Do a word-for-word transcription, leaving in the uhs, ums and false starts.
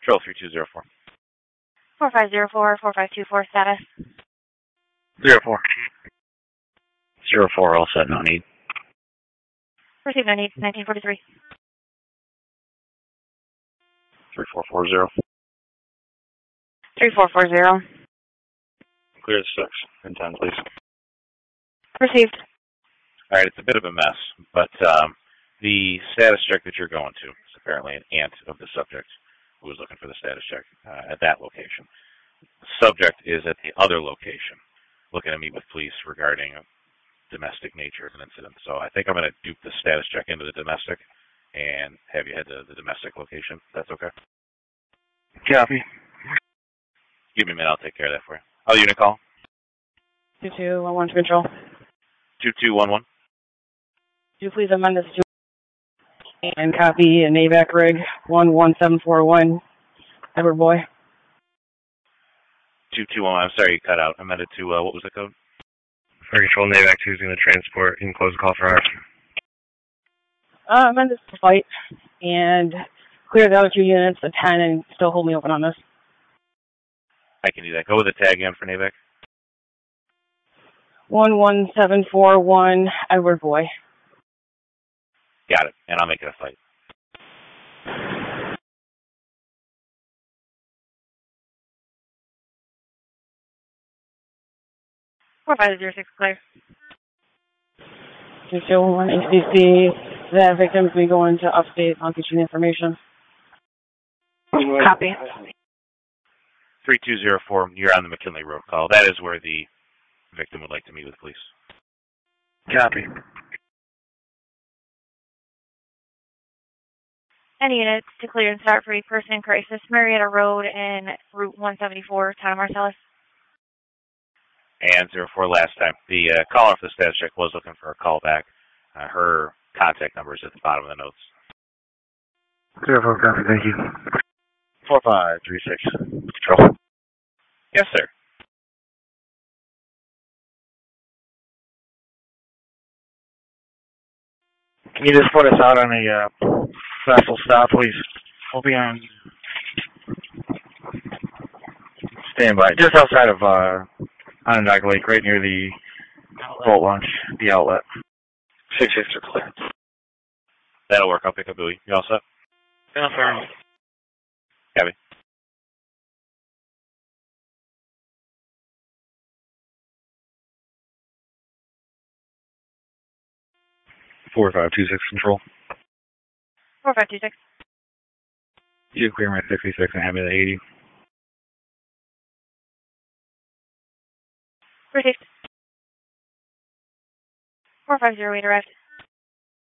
Control three two zero four. four five zero four, four five two four, status. Zero four. Zero four, all set, no need. Receive no need, nineteen forty-three. Three four four zero. three four four zero. Clear the six. And ten, please. Received. All right, it's a bit of a mess, but um, the status check that you're going to is apparently an aunt of the subject who was looking for the status check uh, at that location. The subject is at the other location, looking to meet with police regarding a domestic nature of an incident. So I think I'm going to dupe the status check into the domestic and have you head to the domestic location. That's okay? Copy. Give me a minute, I'll take care of that for you. Oh, unit call? two two one one to control. two two one one. Do you please amend this to and copy an A V A C rig one one seven four one, Edward Boy. two two one one, I'm sorry you cut out. Amended to, uh, what was the code? For control, N A V A C two is going to transport and close the call for ours. Uh, amend this to fight and clear the other two units at ten and still hold me open on this. I can do that. Go with the tag again for N A V A C. one one seven four one, Edward Boy. Got it, and I'll make it a fight. four five zero six, clear. two two one A C C, that victim's be going to upstate. I'll get you the information. Copy. three two zero four, you're on the McKinley Road call. That is where the victim would like to meet with police. Copy. Any units to clear and start for a person in crisis, Marietta Road and Route one seventy-four, Town of Marcellus. And zero four last time. The uh, caller for the status check was looking for a call back. Uh, her contact number is at the bottom of the notes. Zero four, copy, thank you. four five three six. Control. Yes, sir. Can you just put us out on a uh, vessel stop, please? We'll be on standby, just outside of uh, Onondaga Lake, right near the boat launch, the outlet. Six six are clear. That'll work. I'll pick up buoy. You all set? Yeah, sir. Copy. Four five two six control. four five two six. You clear my sixty-six and have me at eighty. Received. four five zero eight arrived.